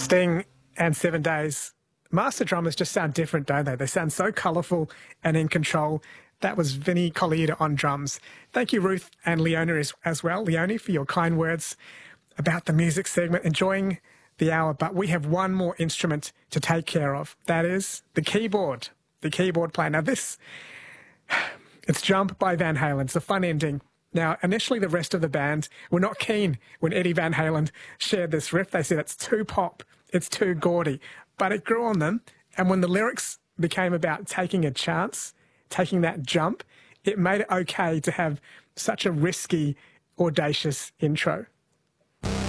Sting and 7 Days. Master drummers just sound different, don't they? They sound so colourful and in control. That was Vinnie Colaiuta on drums. Thank you, Ruth and Leonie as well. Leonie, for your kind words about the music segment. Enjoying the hour, but we have one more instrument to take care of. That is the keyboard player. Now this, it's Jump by Van Halen. It's a fun ending. Now, initially the rest of the band were not keen when Eddie Van Halen shared this riff. They said it's too pop, it's too gaudy, but it grew on them. And when the lyrics became about taking a chance, taking that jump, it made it okay to have such a risky, audacious intro.